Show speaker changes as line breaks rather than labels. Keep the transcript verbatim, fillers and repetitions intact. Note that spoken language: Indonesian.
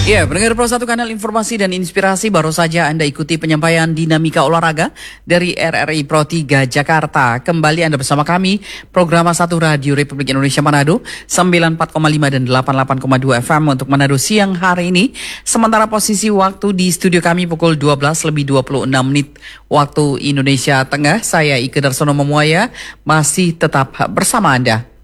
Ya, pendengar Pro satu Kanal Informasi dan Inspirasi, baru saja Anda ikuti penyampaian dinamika olahraga dari R R I Pro tiga Jakarta. Kembali Anda bersama kami, program satu Radio Republik Indonesia Manado, sembilan puluh empat koma lima dan delapan puluh delapan koma dua F M untuk Manado siang hari ini. Sementara posisi waktu di studio kami pukul dua belas lebih dua puluh enam menit waktu Indonesia Tengah. Saya Ike Darsono Memuaya masih tetap bersama Anda.